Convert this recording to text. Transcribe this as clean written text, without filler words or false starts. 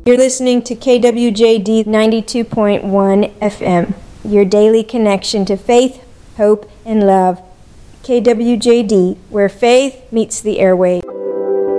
You're listening to KWJD 92.1 FM, your daily connection to faith, hope, and love. KWJD, where faith meets the airway.